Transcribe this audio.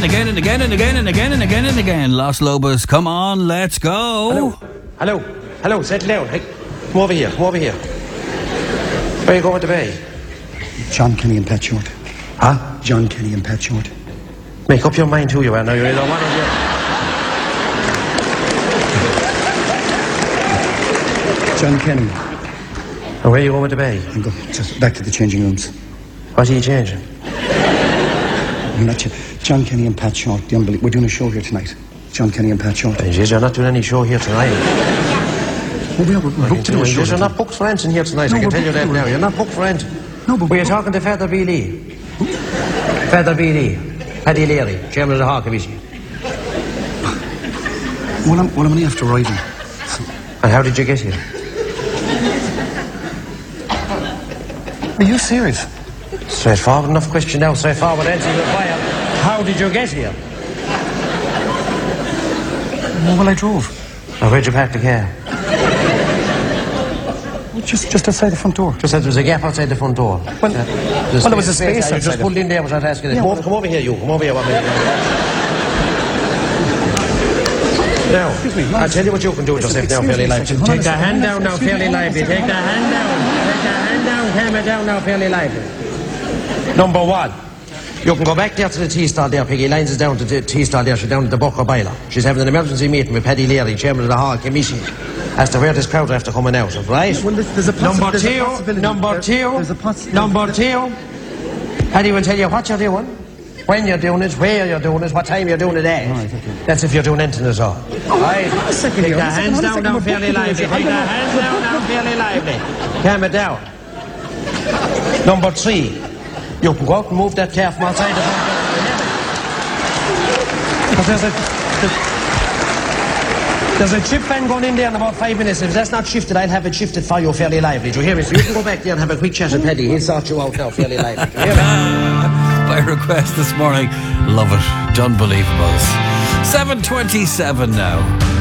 and again and again and again and again and again and again. Los Lobos, come on, let's go. Hello, settle down. Hey, come over here. Where are you going to be? John Kenny and Pat Short. Huh? John Kenny and Pat Short. Make up your mind who you are now. You're either one or the other. John Kenny. And where are you going to be? I'm going just back to the changing rooms. What are you changing? I'm not John Kenny and Pat Short. We're doing a show here tonight. John Kenny and Pat Short. You're not doing any show here tonight. Well, we're booked to do a show. You're not booked for anything here tonight. No, I can tell you that now. You're not booked for anything. No, but we're talking to Father B. Lee. Father B. Lee. Paddy Leary, chairman of the Hawk Commission. Well, I'm only after riding. And how did you get here? Are you serious? Straightforward enough question now. Straightforward answer required. How did you get here? Well, I drove. Now, where'd you park the car? Just outside the front door. Just said there was a gap outside the front door. Well, there was a space You outside. just pulled in there without asking it. Yeah, Come over here, you. Come over here. Now, excuse me, I'll tell you what you can do with yourself now, fairly lively. Take the hand down now, fairly lively. Take the hand down. Take the hand down, camera down now, fairly lively. Number one. You can go back there to the tea stall there. Peggy Lines is down to the tea stall there. She's down at the Bucker Boiler. She's having an emergency meeting with Paddy Leary, chairman of the Hall Commission, as to where this crowd are after coming out of, right? Well, there's a possibility. Number two. Paddy will tell you what you're doing, when you're doing it, where you're doing it, what time you're doing it at. Right, okay. That's if you're doing anything at all. Right? A second Take here. the hands down now, fairly lively. Take the hands down now, fairly lively. Calm it down. Number three. You can go out and move that car from outside the front door. There's a chip van going in there in about 5 minutes. If that's not shifted, I'll have it shifted for you fairly lively. Do you hear me? So you can go back there and have a quick chat with Paddy. He'll sort you out now fairly lively. Do you hear me? By request this morning. Love it. Unbelievable. 7:27 now.